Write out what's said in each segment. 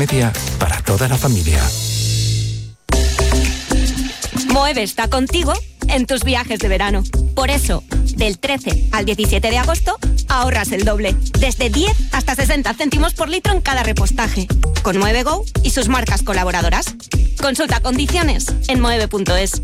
Media para toda la familia. Moeve está contigo en tus viajes de verano. Por eso, del 13 al 17 de agosto, ahorras el doble. Desde 10 hasta 60 céntimos por litro en cada repostaje. Con Moeve Go y sus marcas colaboradoras. Consulta condiciones en moeve.es.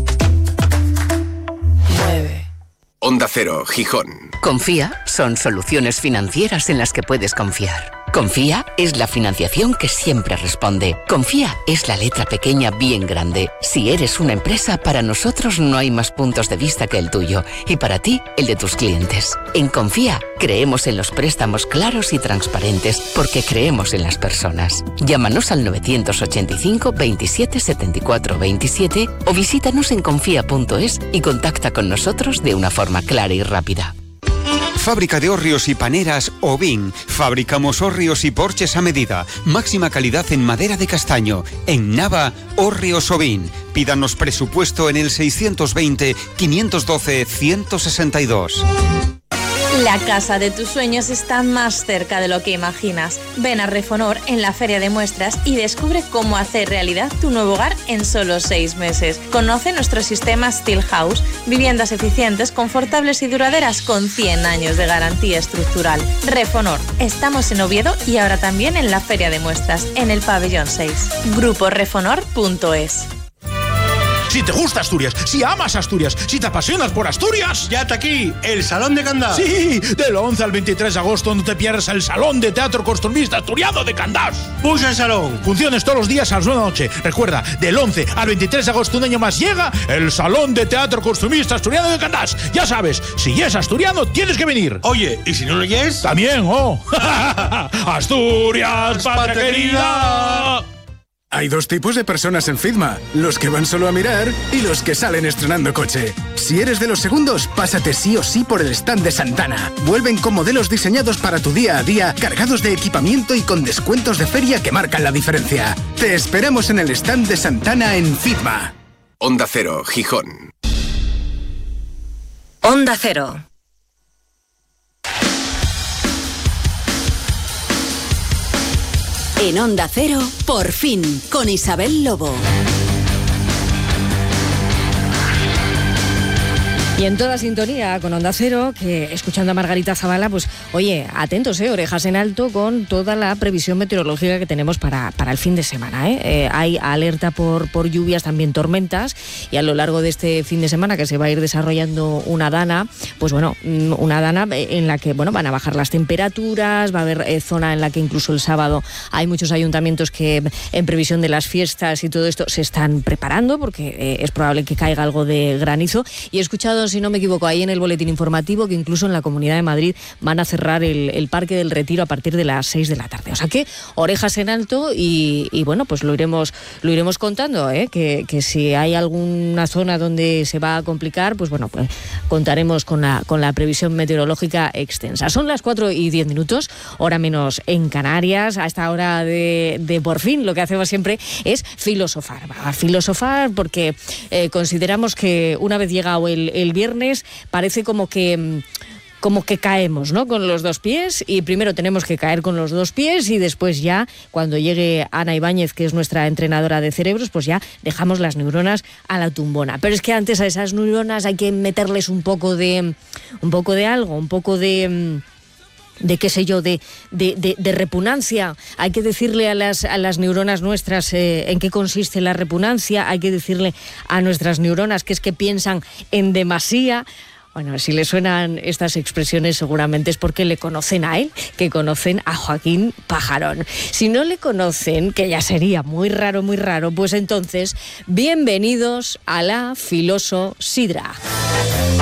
Mueve. Onda Cero, Gijón. Confía son soluciones financieras en las que puedes confiar. Confía es la financiación que siempre responde. Confía es la letra pequeña bien grande. Si eres una empresa, para nosotros no hay más puntos de vista que el tuyo. Y para ti, el de tus clientes. En Confía, creemos en los préstamos claros y transparentes porque creemos en las personas. Llámanos al 985 27 74 27 o visítanos en confía.es y contacta con nosotros de una forma clara y rápida. Fábrica de hórreos y paneras Ovin. Fabricamos hórreos y porches a medida. Máxima calidad en madera de castaño. En Nava, Hórreos Ovin. Pídanos presupuesto en el 620 512 162. La casa de tus sueños está más cerca de lo que imaginas. Ven a Refonor en la Feria de Muestras y descubre cómo hacer realidad tu nuevo hogar en solo 6 meses. Conoce nuestro sistema Steel House, viviendas eficientes, confortables y duraderas con 100 años de garantía estructural. Refonor, estamos en Oviedo y ahora también en la Feria de Muestras, en el pabellón 6. Gruporefonor.es. Si te gusta Asturias, si amas Asturias, si te apasionas por Asturias... ¡Ya está aquí! ¡El Salón de Candás! Sí, del 11 al 23 de agosto no te pierdas el Salón de Teatro Costumbrista Asturiano de Candás. ¡Puxa el salón! Funciones todos los días a las 9 de la noche. Recuerda, del 11 al 23 de agosto, un año más, llega el Salón de Teatro Costumbrista Asturiano de Candás. Ya sabes, si es asturiano, tienes que venir. Oye, ¿y si no lo es? También, oh. Asturias, patria querida. Hay 2 tipos de personas en Fitma, los que van solo a mirar y los que salen estrenando coche. Si eres de los segundos, pásate sí o sí por el stand de Santana. Vuelven con modelos diseñados para tu día a día, cargados de equipamiento y con descuentos de feria que marcan la diferencia. Te esperamos en el stand de Santana en Fitma. Onda Cero, Gijón. Onda Cero. En Onda Cero, por fin, con Isabel Lobo. Y en toda sintonía con Onda Cero, que escuchando a Margarita Zavala, pues oye, atentos, orejas en alto con toda la previsión meteorológica que tenemos para el fin de semana. Hay alerta por lluvias, también tormentas, y a lo largo de este fin de semana que se va a ir desarrollando una dana, pues bueno, una dana en la que bueno van a bajar las temperaturas, va a haber zona en la que incluso el sábado hay muchos ayuntamientos que en previsión de las fiestas y todo esto se están preparando porque es probable que caiga algo de granizo. Y he escuchado, si no me equivoco, ahí en el boletín informativo que incluso en la Comunidad de Madrid van a cerrar el Parque del Retiro a partir de las 6 de la tarde. O sea que orejas en alto y bueno, pues lo iremos contando, que si hay alguna zona donde se va a complicar, pues bueno, pues contaremos con la previsión meteorológica extensa. Son las 4:10, hora menos en Canarias. A esta hora de por fin lo que hacemos siempre es filosofar. Va a filosofar porque consideramos que una vez llegado el viernes parece como que caemos, ¿no? Con los 2 pies, y primero tenemos que caer con los 2 pies y después ya, cuando llegue Ana Ibáñez, que es nuestra entrenadora de cerebros, pues ya dejamos las neuronas a la tumbona. Pero es que antes a esas neuronas hay que meterles un poco de algo, un poco de qué sé yo, de repugnancia. Hay que decirle a las neuronas nuestras en qué consiste la repugnancia. Hay que decirle a nuestras neuronas que es que piensan en demasía. Bueno, si le suenan estas expresiones seguramente es porque le conocen a él, que conocen a Joaquín Pajarón. Si no le conocen, que ya sería muy raro, pues entonces, bienvenidos a la Filososidra.